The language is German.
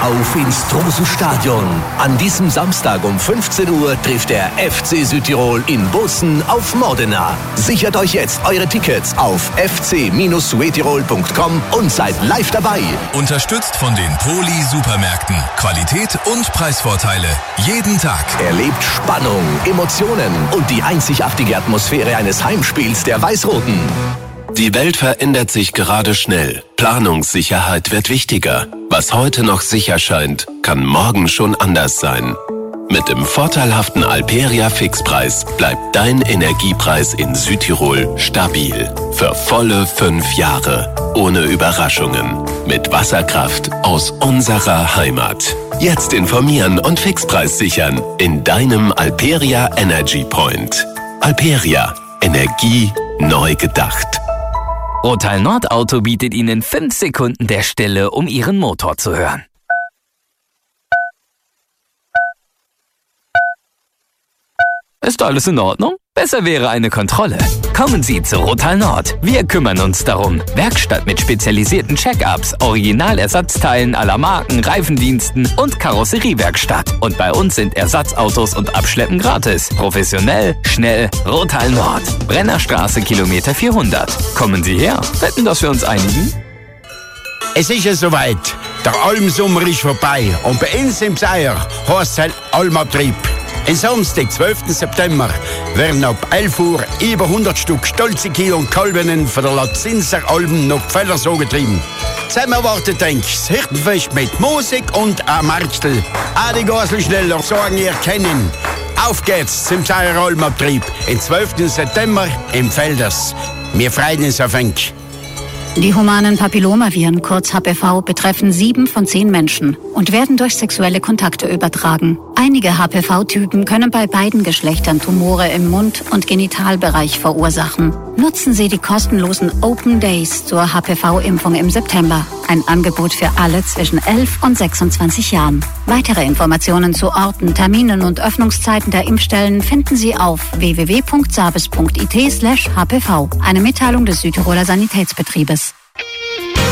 Auf ins Trosenstadion. An diesem Samstag um 15 Uhr trifft der FC Südtirol in Bussen auf Modena. Sichert euch jetzt eure Tickets auf fc-suetirol.com und seid live dabei. Unterstützt von den Poli-Supermärkten. Qualität und Preisvorteile. Jeden Tag. Erlebt Spannung, Emotionen und die einzigartige Atmosphäre eines Heimspiels der Weiß-Roten. Die Welt verändert sich gerade schnell. Planungssicherheit wird wichtiger. Was heute noch sicher scheint, kann morgen schon anders sein. Mit dem vorteilhaften Alperia Fixpreis bleibt dein Energiepreis in Südtirol stabil. Für volle 5 Jahre. Ohne Überraschungen. Mit Wasserkraft aus unserer Heimat. Jetzt informieren und Fixpreis sichern in deinem Alperia Energy Point. Alperia. Energie neu gedacht. Rothal Nord Auto bietet Ihnen 5 Sekunden der Stille, um Ihren Motor zu hören. Ist alles in Ordnung? Besser wäre eine Kontrolle. Kommen Sie zu Rothal Nord. Wir kümmern uns darum. Werkstatt mit spezialisierten Check-ups, Originalersatzteilen aller Marken, Reifendiensten und Karosseriewerkstatt. Und bei uns sind Ersatzautos und Abschleppen gratis. Professionell, schnell, Rothal Nord. Brennerstraße, Kilometer 400. Kommen Sie her. Wetten, dass wir uns einigen? Es ist ja soweit. Der Almsommer ist vorbei. Und bei uns im Seier heißt es Almabtrieb. Am Samstag, 12. September, werden ab 11 Uhr über 100 Stück stolze Kilo und Kalbinnen von der Latzinser Alben nach Pfellersow getrieben. Zusammen erwartet das Hirtenfest mit Musik und ein Marktel. Auch die Gaselschneller sagen ihr kennen. Auf geht's zum Seier Almabtrieb, am 12. September im Felders. Wir freuen uns auf euch. Die humanen Papillomaviren, kurz HPV, betreffen 7 von 10 Menschen und werden durch sexuelle Kontakte übertragen. Einige HPV-Typen können bei beiden Geschlechtern Tumore im Mund- und Genitalbereich verursachen. Nutzen Sie die kostenlosen Open Days zur HPV-Impfung im September. Ein Angebot für alle zwischen 11 und 26 Jahren. Weitere Informationen zu Orten, Terminen und Öffnungszeiten der Impfstellen finden Sie auf www.sabis.it/hpv. Eine Mitteilung des Südtiroler Sanitätsbetriebes.